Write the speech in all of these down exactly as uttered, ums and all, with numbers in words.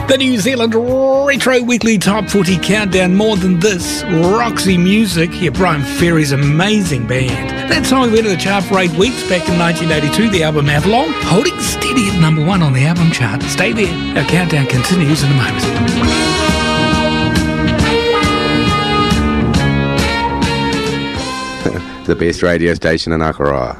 The New Zealand Retro Weekly Top forty Countdown. More than this, Roxy Music. Yeah, Brian Ferry's amazing band. That's how we went to the chart for eight weeks back in nineteen eighty-two. The album Avalon, holding steady at number one on the album chart. Stay there. Our countdown continues in a moment. The best radio station in Aotearoa.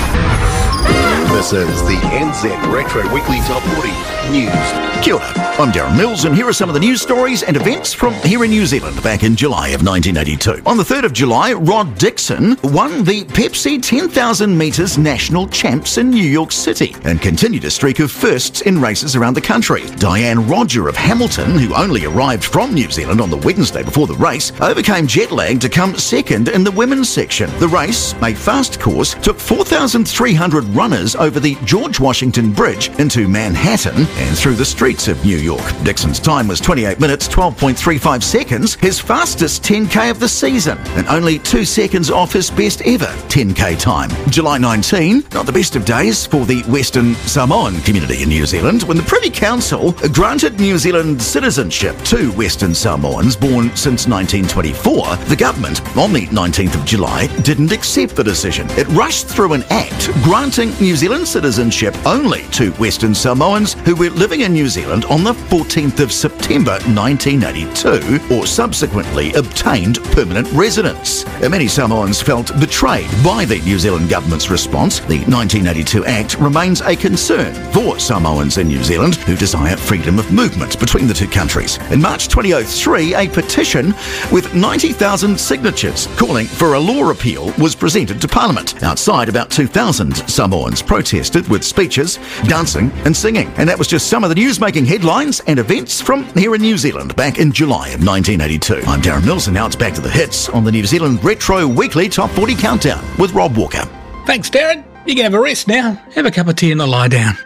This is the N Z Retro Weekly Top forty News. Kia ora, I'm Darren Mills, and here are some of the news stories and events from here in New Zealand back in July of nineteen eighty-two. On the third of July, Rod Dixon won the Pepsi ten thousand metres National Champs in New York City and continued a streak of firsts in races around the country. Diane Roger of Hamilton, who only arrived from New Zealand on the Wednesday before the race, overcame jet lag to come second in the women's section. The race, a fast course, took four thousand three hundred runners over the George Washington Bridge into Manhattan and through the streets of New York. Dixon's time was twenty-eight minutes, twelve point three five seconds, his fastest ten K of the season, and only two seconds off his best ever ten K time. July nineteenth, not the best of days for the Western Samoan community in New Zealand, when the Privy Council granted New Zealand citizenship to Western Samoans born since nineteen twenty-four. The government, on the nineteenth of July, didn't accept the decision. It rushed through an act granting New Zealand citizenship only to Western Samoans who were living in New Zealand on the fourteenth of September nineteen eighty-two, or subsequently obtained permanent residence. Many Samoans felt betrayed by the New Zealand government's response. The nineteen eighty-two Act remains a concern for Samoans in New Zealand who desire freedom of movement between the two countries. In March twenty oh three, a petition with ninety thousand signatures calling for a law repeal was presented to Parliament. Outside, about two thousand Samoans protested with speeches, dancing and singing. And that was just some of the news-making headlines and events from here in New Zealand back in July of nineteen eighty-two. I'm Darren Mills, and now it's back to the hits on the New Zealand Retro Weekly Top forty Countdown with Rob Walker. Thanks, Darren. You can have a rest now. Have a cup of tea and a lie down.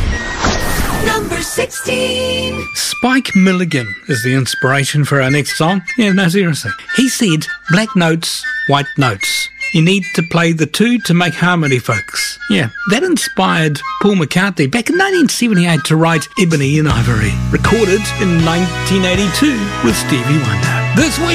Number sixteen. Spike Milligan is the inspiration for our next song. Yeah, no, seriously. He said, black notes, white notes. You need to play the two to make harmony, folks. Yeah, that inspired Paul McCartney back in nineteen seventy-eight to write Ebony and Ivory, recorded in nineteen eighty-two with Stevie Wonder. This week,